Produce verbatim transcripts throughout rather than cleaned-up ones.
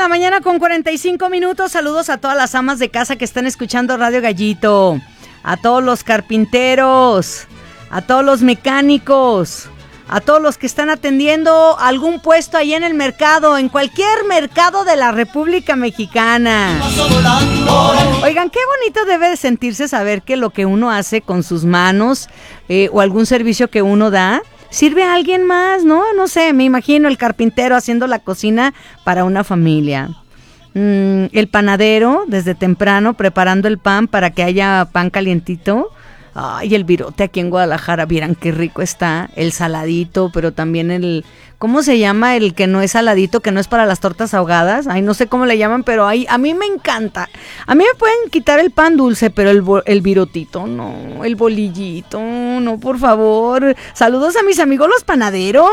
la mañana con cuarenta y cinco minutos. Saludos a todas las amas de casa que están escuchando Radio Gallito, a todos los carpinteros, a todos los mecánicos, a todos los que están atendiendo algún puesto ahí en el mercado, en cualquier mercado de la República Mexicana. Oigan, qué bonito debe de sentirse saber que lo que uno hace con sus manos eh, o algún servicio que uno da sirve a alguien más, ¿no? No sé, me imagino el carpintero haciendo la cocina para una familia. Mm, el panadero desde temprano preparando el pan para que haya pan calientito. Ay, el virote aquí en Guadalajara, vieran qué rico está, el saladito, pero también el, ¿cómo se llama? El que no es saladito, que no es para las tortas ahogadas. Ay, no sé cómo le llaman, pero ay, a mí me encanta. A mí me pueden quitar el pan dulce, pero el, el virotito, no, el bolillito, no, por favor. Saludos a mis amigos los panaderos,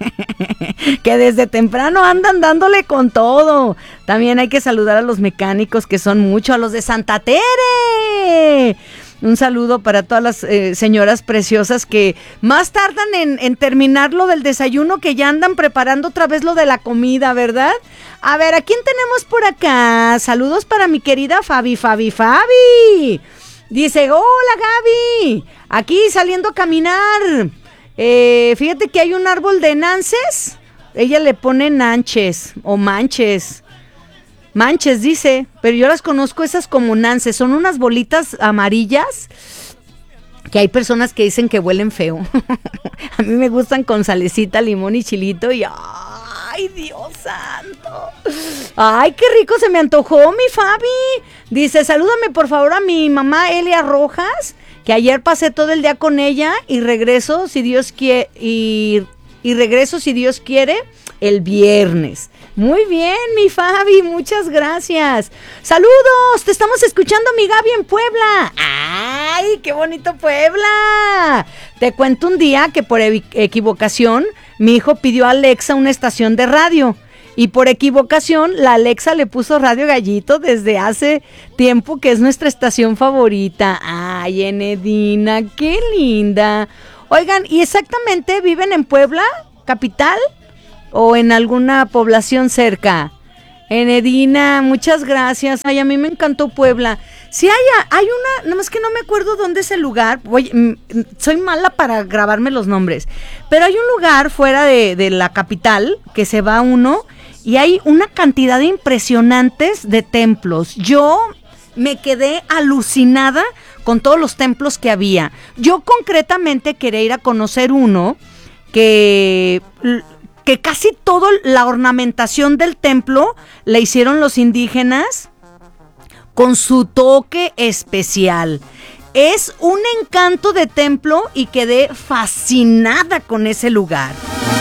que desde temprano andan dándole con todo. También hay que saludar a los mecánicos, que son muchos, a los de Santa Tere. Un saludo para todas las eh, señoras preciosas que más tardan en, en terminar lo del desayuno, que ya andan preparando otra vez lo de la comida, ¿verdad? A ver, ¿a quién tenemos por acá? Saludos para mi querida Fabi, Fabi, Fabi. Dice, hola Gaby, aquí saliendo a caminar. Eh, fíjate que hay un árbol de nances. Ella le pone nanches o manches. Manches, dice, pero yo las conozco esas como nances, son unas bolitas amarillas que hay personas que dicen que huelen feo. A mí me gustan con salecita, limón y chilito y ¡ay, Dios santo! ¡Ay, qué rico se me antojó, mi Fabi! Dice, salúdame por favor a mi mamá Elia Rojas, que ayer pasé todo el día con ella y regreso si Dios quiere, y, y regreso si Dios quiere el viernes. Muy bien, mi Fabi, muchas gracias. Saludos, te estamos escuchando, mi Gaby, en Puebla. ¡Ay, qué bonito Puebla! Te cuento un día que por equivocación mi hijo pidió a Alexa una estación de radio y por equivocación la Alexa le puso Radio Gallito desde hace tiempo, que es nuestra estación favorita. ¡Ay, Enedina, qué linda! Oigan, ¿y exactamente viven en Puebla, capital? ¿O en alguna población cerca? Enedina, muchas gracias. Ay, a mí me encantó Puebla. Sí, hay, hay una, nada más que no me acuerdo dónde es el lugar. Voy, m- soy mala para grabarme los nombres. Pero hay un lugar fuera de, de la capital que se va uno y hay una cantidad impresionantes de templos. Yo me quedé alucinada con todos los templos que había. Yo concretamente quería ir a conocer uno que... que casi toda la ornamentación del templo la hicieron los indígenas con su toque especial. Es un encanto de templo y quedé fascinada con ese lugar.